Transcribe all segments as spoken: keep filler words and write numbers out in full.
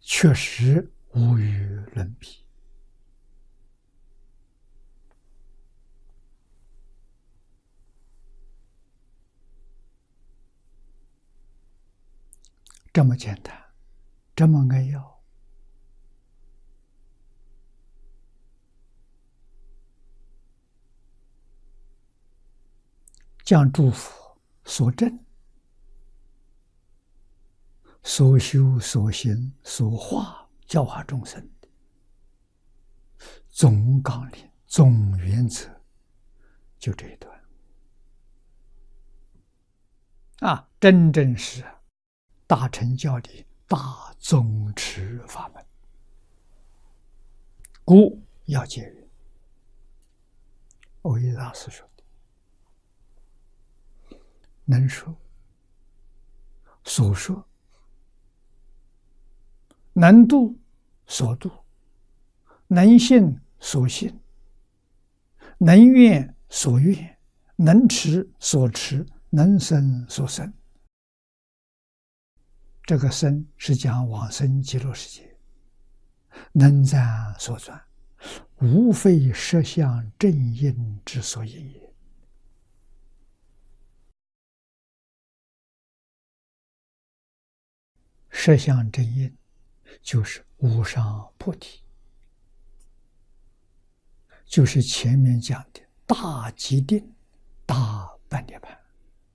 确实无与伦比。这么简单，这么扼要，将诸佛所证、所修所行所化教化众生的总纲领、总原则，就这一段啊，真正是大乘教的大宗持法门。故要解云，蕅益大师说的，能说所说，能度所度，能信所信，能愿所愿，能持所持，能生所生。这个生是讲往生极乐世界，能赞所转，无非实相正因之所以也。实相正因就是无上菩提，就是前面讲的大寂定、大般涅槃。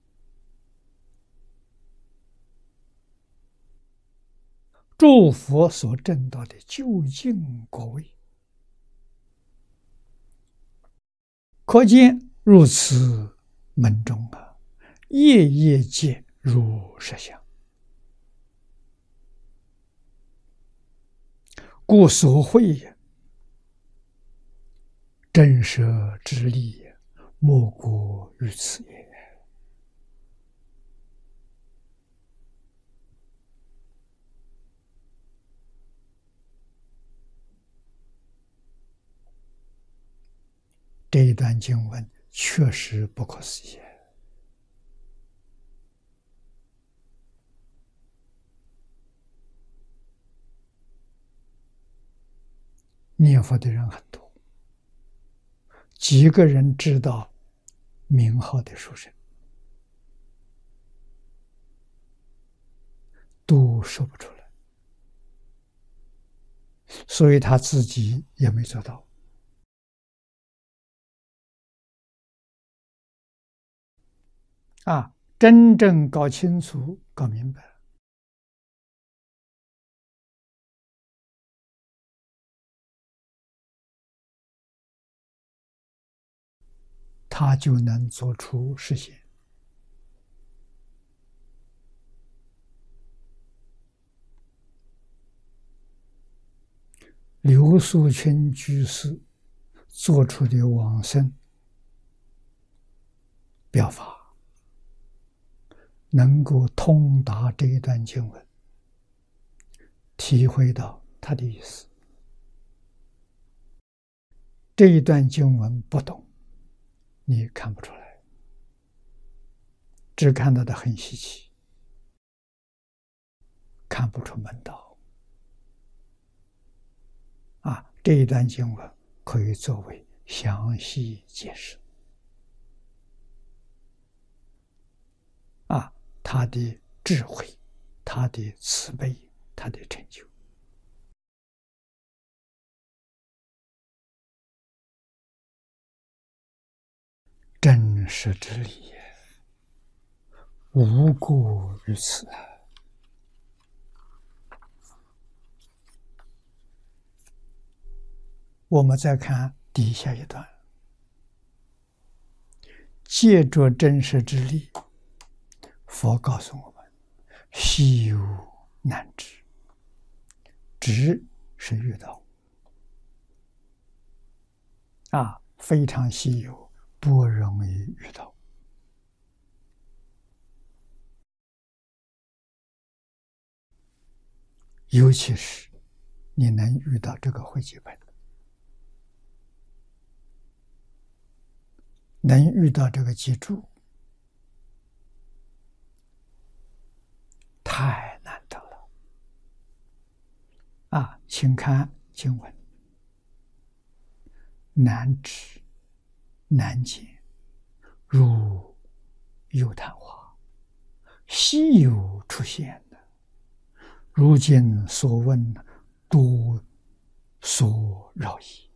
诸佛所证到的究竟果位，可见入此门中啊，夜夜皆如实相。故所会真实之力，莫过于此也。这一段经文确实不可思议。念佛的人很多，几个人知道名号的书生都说不出来，所以他自己也没做到。啊，真正搞清楚、搞明白了，他就能做出实现。刘素群居士做出的往生表法，能够通达这一段经文，体会到他的意思。这一段经文不懂，你看不出来，只看到的很稀奇，看不出门道。啊，这一段经文可以作为详细解释。啊，他的智慧，他的慈悲，他的成就，真实之理也，无过于此啊！我们再看底下一段，借着真实之理，佛告诉我们：稀有难知，知是遇到啊，非常稀有，不容易遇到。尤其是你能遇到这个汇集本，能遇到这个记住，太难得了。 啊，请看经文：难知难见，如有昙花，稀有出现的。如今所问，多所扰矣。